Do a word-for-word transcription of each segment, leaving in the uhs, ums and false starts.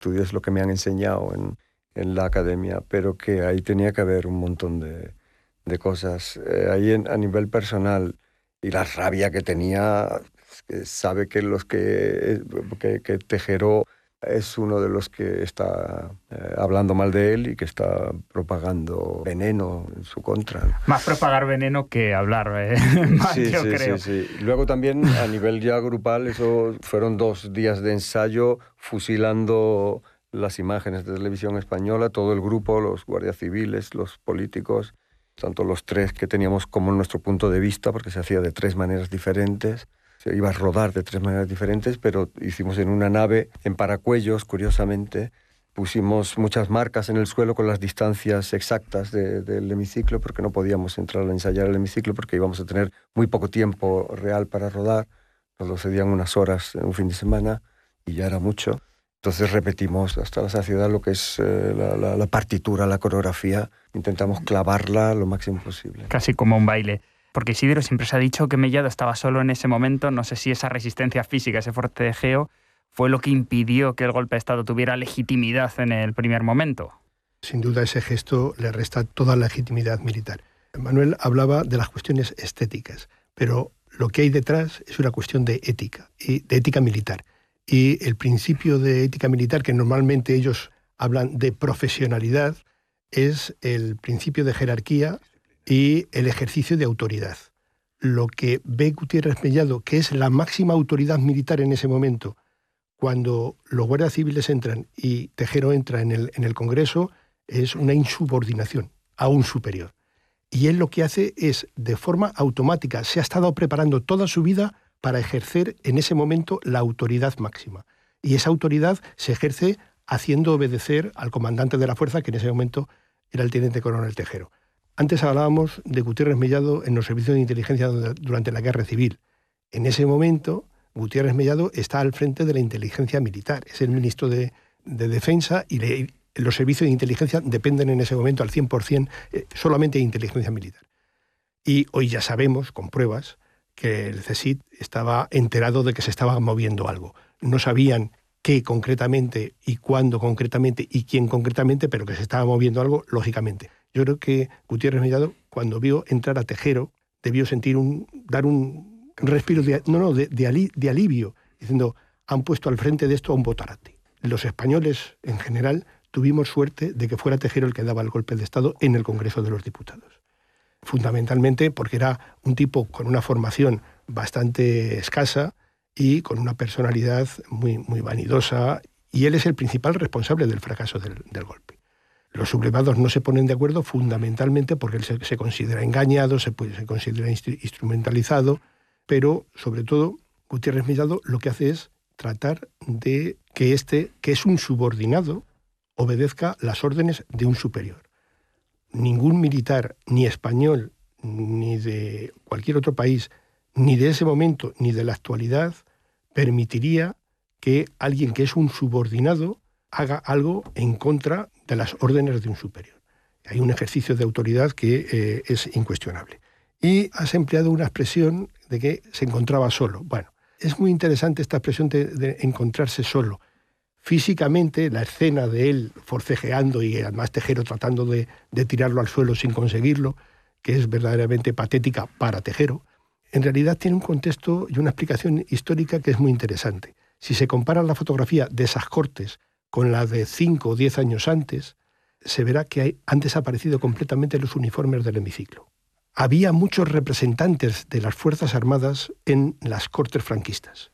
estudio, es lo que me han enseñado en, en la academia, pero que ahí tenía que haber un montón de, de cosas. Eh, ahí en, a nivel personal, y la rabia que tenía, que sabe que los que, que, que Tejero es uno de los que está eh, hablando mal de él y que está propagando veneno en su contra. Más propagar veneno que hablar eh, mal, sí, yo sí, creo. Sí, sí. Luego también a nivel ya grupal, eso fueron dos días de ensayo fusilando las imágenes de televisión española, todo el grupo, los guardias civiles, los políticos, tanto los tres que teníamos como nuestro punto de vista, porque se hacía de tres maneras diferentes. Se iba a rodar de tres maneras diferentes, pero hicimos en una nave, en Paracuellos, curiosamente. Pusimos muchas marcas en el suelo con las distancias exactas de, del hemiciclo, porque no podíamos entrar a ensayar el hemiciclo, porque íbamos a tener muy poco tiempo real para rodar. Nos lo cedían unas horas en un fin de semana y ya era mucho. Entonces repetimos hasta la saciedad lo que es eh, la, la, la partitura, la coreografía. Intentamos clavarla lo máximo posible. Casi como un baile. Porque Isidro siempre se ha dicho que Mellado estaba solo en ese momento. No sé si esa resistencia física, ese forcejeo, fue lo que impidió que el golpe de Estado tuviera legitimidad en el primer momento. Sin duda ese gesto le resta toda la legitimidad militar. Manuel hablaba de las cuestiones estéticas, pero lo que hay detrás es una cuestión de ética, y de ética militar. Y el principio de ética militar, que normalmente ellos hablan de profesionalidad, es el principio de jerarquía y el ejercicio de autoridad. Lo que ve Gutiérrez Mellado, que es la máxima autoridad militar en ese momento, cuando los guardias civiles entran y Tejero entra en el, en el Congreso, es una insubordinación a un superior. Y él lo que hace es, de forma automática, se ha estado preparando toda su vida para ejercer en ese momento la autoridad máxima. Y esa autoridad se ejerce haciendo obedecer al comandante de la fuerza, que en ese momento era el teniente coronel Tejero. Antes hablábamos de Gutiérrez Mellado en los servicios de inteligencia durante la Guerra Civil. En ese momento, Gutiérrez Mellado está al frente de la inteligencia militar. Es el ministro de, de Defensa y le, los servicios de inteligencia dependen en ese momento al cien por cien eh, solamente de inteligencia militar. Y hoy ya sabemos, con pruebas, que el C S I D estaba enterado de que se estaba moviendo algo. No sabían qué concretamente y cuándo concretamente y quién concretamente, pero que se estaba moviendo algo, lógicamente. Yo creo que Gutiérrez Mellado, cuando vio entrar a Tejero, debió sentir un, dar un respiro de, no, no, de, de, ali, de alivio, diciendo, han puesto al frente de esto a un botarate. Los españoles, en general, tuvimos suerte de que fuera Tejero el que daba el golpe de Estado en el Congreso de los Diputados. Fundamentalmente porque era un tipo con una formación bastante escasa y con una personalidad muy, muy vanidosa, y él es el principal responsable del fracaso del, del golpe. Los sublevados no se ponen de acuerdo fundamentalmente porque él se, se considera engañado, se, puede, se considera instrumentalizado, pero sobre todo Gutiérrez Mellado lo que hace es tratar de que este, que es un subordinado, obedezca las órdenes de un superior. Ningún militar, ni español, ni de cualquier otro país, ni de ese momento, ni de la actualidad, permitiría que alguien que es un subordinado haga algo en contra de las órdenes de un superior. Hay un ejercicio de autoridad que eh, es incuestionable. Y has empleado una expresión de que se encontraba solo. Bueno, es muy interesante esta expresión de, de encontrarse solo. Físicamente, la escena de él forcejeando y además Tejero tratando de, de tirarlo al suelo sin conseguirlo, que es verdaderamente patética para Tejero, en realidad tiene un contexto y una explicación histórica que es muy interesante. Si se compara la fotografía de esas cortes con la de cinco o diez años antes, se verá que hay, han desaparecido completamente los uniformes del hemiciclo. Había muchos representantes de las Fuerzas Armadas en las cortes franquistas.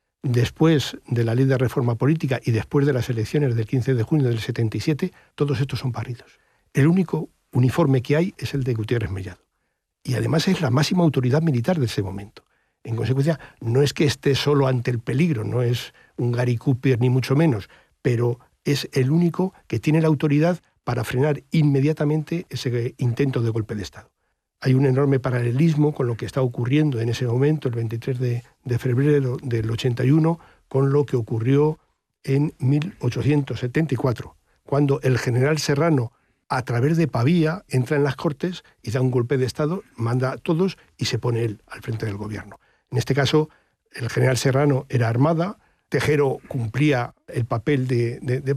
Después de la ley de reforma política y después de las elecciones del quince de junio del setenta y siete, todos estos son barridos. El único uniforme que hay es el de Gutiérrez Mellado. Y además es la máxima autoridad militar de ese momento. En consecuencia, no es que esté solo ante el peligro, no es un Gary Cooper ni mucho menos, pero es el único que tiene la autoridad para frenar inmediatamente ese intento de golpe de Estado. Hay un enorme paralelismo con lo que está ocurriendo en ese momento, el veintitrés de febrero del ochenta y uno, con lo que ocurrió en mil ochocientos setenta y cuatro, cuando el general Serrano, a través de Pavía, entra en las Cortes y da un golpe de Estado, manda a todos y se pone él al frente del gobierno. En este caso, el general Serrano era Armada, Tejero cumplía el papel de, de, de